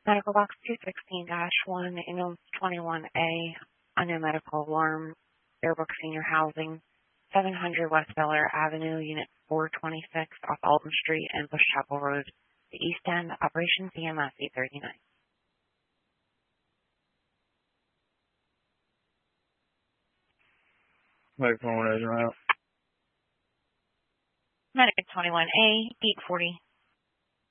Medical box 216-1, ambulance 21A, unknown medical alarm, Airbrook Senior Housing, 700 West Bel Air Avenue, Unit 426 off Alton Street and Bush Chapel Road, the East End, Operation CMS 839. Wait for one out. Medic 21A, 840.